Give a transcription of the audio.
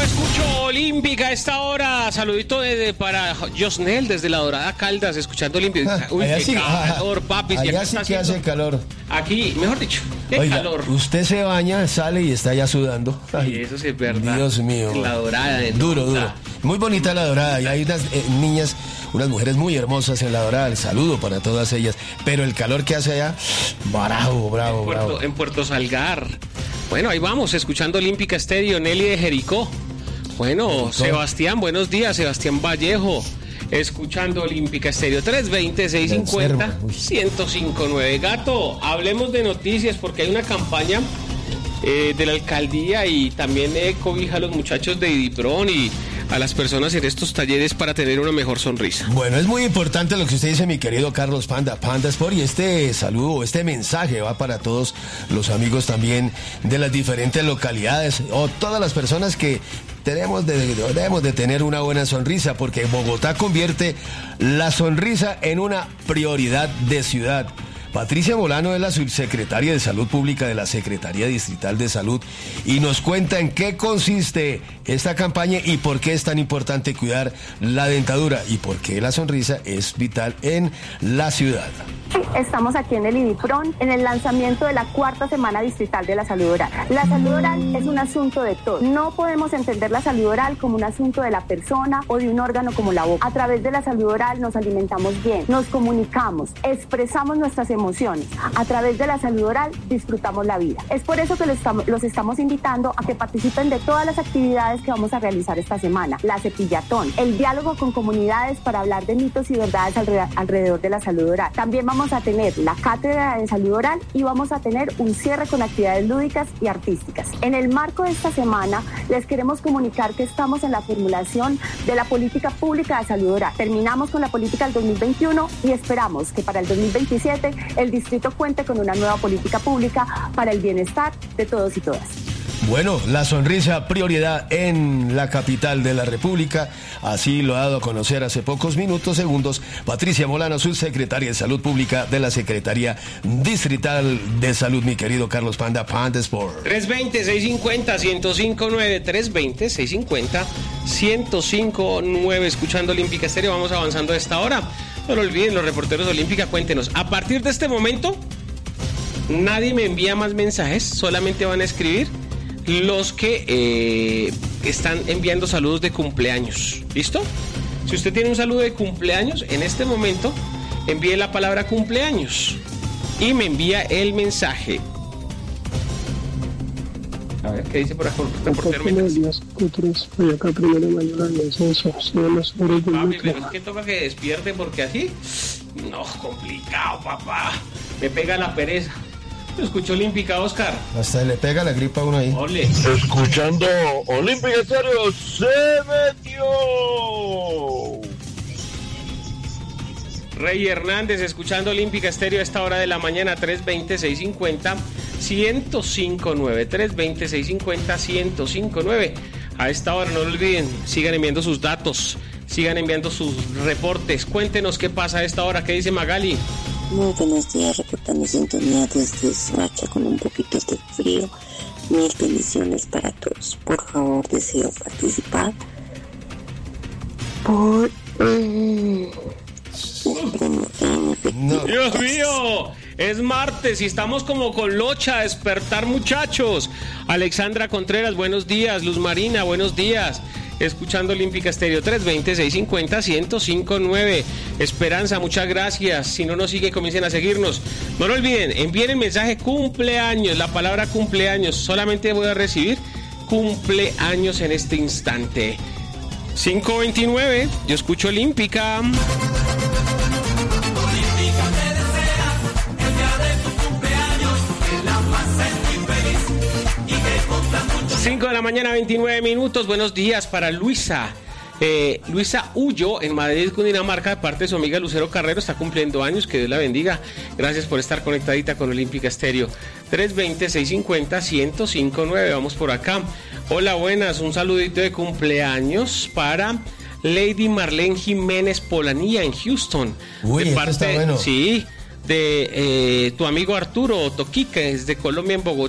escucho Olímpica a esta hora. Saludito para Josnel desde la Dorada Caldas, escuchando Olímpica. Uy, qué calor, papi. Allá sí que hace calor. Aquí, mejor dicho, qué calor. Usted se baña, sale y está ya sudando. Ay, eso sí es verdad. Dios mío. La Dorada. Duro. Muy bonita la Dorada. Y hay unas niñas, unas mujeres muy hermosas en la Dorada. El saludo para todas ellas. Pero el calor que hace allá, bravo. En Puerto Salgar. Bueno, ahí vamos, escuchando Olímpica Estéreo, Nelly de Jericó. Bueno, Sebastián, buenos días, Sebastián Vallejo, escuchando Olímpica Estéreo, 320-650-1059. Gato, hablemos de noticias porque hay una campaña de la alcaldía y también cobija a los muchachos de Idipron y a las personas en estos talleres para tener una mejor sonrisa. Bueno, es muy importante lo que usted dice, mi querido Carlos Panda Sport, y este saludo, este mensaje va para todos los amigos también de las diferentes localidades o todas las personas que debemos de tener una buena sonrisa, porque Bogotá convierte la sonrisa en una prioridad de ciudad. Patricia Molano es la subsecretaria de Salud Pública de la Secretaría Distrital de Salud y nos cuenta en qué consiste esta campaña y por qué es tan importante cuidar la dentadura y por qué la sonrisa es vital en la ciudad. Estamos aquí en el Idipron, en el lanzamiento de la 4ª Semana Distrital de la Salud Oral. La salud oral es un asunto de todos. No podemos entender la salud oral como un asunto de la persona o de un órgano como la boca. A través de la salud oral nos alimentamos bien, nos comunicamos, expresamos nuestras emociones. A través de la salud oral disfrutamos la vida. Es por eso que los estamos invitando a que participen de todas las actividades que vamos a realizar esta semana. La cepillatón, el diálogo con comunidades para hablar de mitos y verdades alrededor de la salud oral. También vamos a tener la cátedra de salud oral y vamos a tener un cierre con actividades lúdicas y artísticas. En el marco de esta semana les queremos comunicar que estamos en la formulación de la política pública de salud oral. Terminamos con la política del 2021 y esperamos que para el 2027 el distrito cuente con una nueva política pública para el bienestar de todos y todas. Bueno, la sonrisa prioridad en la capital de la República, así lo ha dado a conocer hace pocos segundos, Patricia Molano, subsecretaria de Salud Pública de la Secretaría Distrital de Salud, mi querido Carlos Panda Sport. 320-650-1059, 320-650-1059, escuchando Olímpica Estéreo, vamos avanzando a esta hora. No lo olviden, los reporteros de Olímpica, cuéntenos, a partir de este momento, nadie me envía más mensajes, solamente van a escribir los que están enviando saludos de cumpleaños. ¿Listo? Si usted tiene un saludo de cumpleaños, en este momento envíe la palabra cumpleaños y me envía el mensaje. A ver, ¿qué dice por acá? Buenos días, Cutres. Hoy acá primero de mayo la licencia. Papi, pero es que toca que despierte porque así, no, complicado, papá. Me pega la pereza. Escucho Olímpica, Oscar. Hasta le pega la gripa a uno ahí. Ole. Escuchando Olímpica Estéreo, se metió. Rey Hernández, escuchando Olímpica Estéreo a esta hora de la mañana, 320-650-1059, 320-650-1059. A esta hora, no lo olviden, sigan enviando sus datos, sigan enviando sus reportes. Cuéntenos qué pasa a esta hora, ¿qué dice Magali? Muy buenos días, reportando sintonía desde Soacha con un poquito de frío. Mil bendiciones para todos. Por favor, deseo participar por el premio en efectivo. Dios mío, es martes y estamos como con locha, despertar muchachos. Alexandra Contreras, buenos días. Luz Marina, buenos días. Escuchando Olímpica Estéreo, 320-650-1059. Esperanza, muchas gracias. Si no nos sigue, comiencen a seguirnos. No lo olviden, envíen el mensaje cumpleaños, la palabra cumpleaños. Solamente voy a recibir cumpleaños en este instante. 529, yo escucho Olímpica. 5 de la mañana, 29 minutos. Buenos días para Luisa. Luisa Ullo en Madrid, Cundinamarca, de parte de su amiga Lucero Carrero, está cumpliendo años, que Dios la bendiga. Gracias por estar conectadita con Olímpica Estéreo. 320-650-1059, vamos por acá. Hola, buenas, un saludito de cumpleaños para Lady Marlene Jiménez Polanía en Houston. Uy, de parte, está bueno. Sí, de tu amigo Arturo Toquique, desde Colombia en Bogotá.